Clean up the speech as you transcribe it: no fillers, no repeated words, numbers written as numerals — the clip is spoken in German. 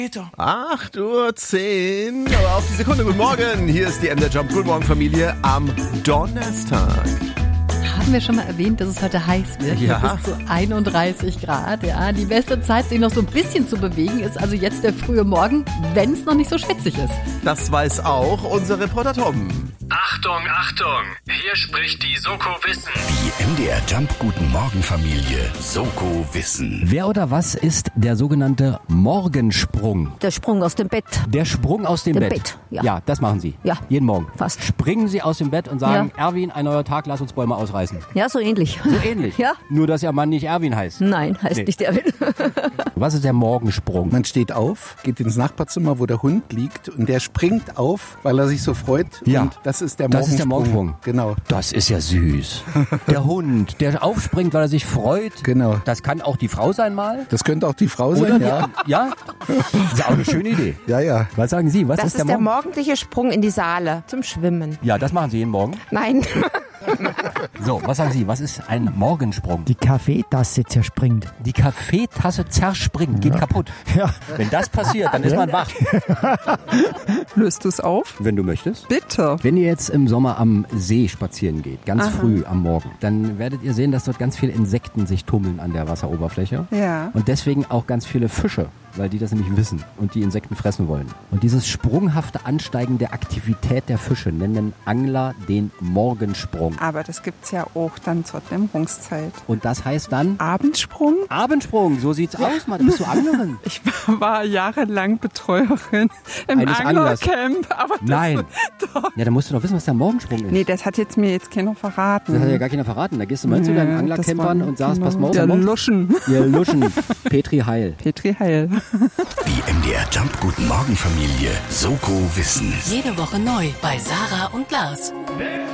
8:10 Uhr, aber auf die Sekunde. Guten Morgen, hier ist die MDR Jump. Guten Morgen, Familie, am Donnerstag. Haben wir schon mal erwähnt, dass es heute heiß wird? Ja. Bis zu 31 Grad. Ja, die beste Zeit, sich noch so ein bisschen zu bewegen, ist also jetzt der frühe Morgen, wenn es noch nicht so schwitzig ist. Das weiß auch unser Reporter Tom. Achtung, Achtung! Hier spricht die Soko Wissen. Die MDR Jump Guten Morgen Familie Soko Wissen. Wer oder was ist der sogenannte Morgensprung? Der Sprung aus dem Bett. Der Sprung aus dem Bett. Ja. Das machen Sie. Ja. Jeden Morgen. Fast. Springen Sie aus dem Bett und sagen, Erwin, ein neuer Tag, lass uns Bäume ausreißen. Ja, so ähnlich. So ähnlich. Ja. Nur, dass Ihr Mann nicht Erwin heißt. Nein, heißt nicht Erwin. Was ist der Morgensprung? Man steht auf, geht ins Nachbarzimmer, wo der Hund liegt, und der springt auf, weil er sich so freut. Ja. Und das ist der Das Morgensprung. ist der Morgensprung. Genau. Das ist ja süß. Der Hund, der aufspringt, weil er sich freut. Genau. Das kann auch die Frau sein mal. Das könnte auch die Frau Oder? sein, ja. Ja? Das ist auch eine schöne Idee. Ja. Was sagen Sie? Was Das ist der morgendliche Sprung in die Saale zum Schwimmen. Ja, das machen Sie jeden Morgen. Nein. So, was sagen Sie? Was ist ein Morgensprung? Die Kaffeetasse zerspringt. Die Kaffeetasse zerspringt, geht kaputt. Ja. Wenn das passiert, dann ist man wach. Löst du es auf? Wenn du möchtest. Bitte. Wenn ihr jetzt im Sommer am See spazieren geht, ganz früh am Morgen, dann werdet ihr sehen, dass dort ganz viele Insekten sich tummeln an der Wasseroberfläche. Ja. Und deswegen auch ganz viele Fische, weil die das nämlich wissen und die Insekten fressen wollen. Und dieses sprunghafte Ansteigen der Aktivität der Fische nennen Angler den Morgensprung. Aber das gibt's ja auch dann zur Dämmerungszeit. Und das heißt dann Abendsprung? Abendsprung, so sieht's aus, Mann. Bist du Anglerin? Ich war jahrelang Betreuerin im Eines Anglers. Anglercamp. Aber das, Nein. Doch. Ja, dann musst du doch wissen, was der Morgensprung ist. Nee, das hat jetzt mir jetzt keiner verraten. Das hat ja gar keiner verraten. Da gehst du mal zu deinen Anglercampern und sagst, pass mal auf. Der Luschen. Ihr Luschen. Petri Heil. Petri Heil. Die MDR Jump Guten Morgen Familie Soko Wissen. Jede Woche neu bei Sarah und Lars.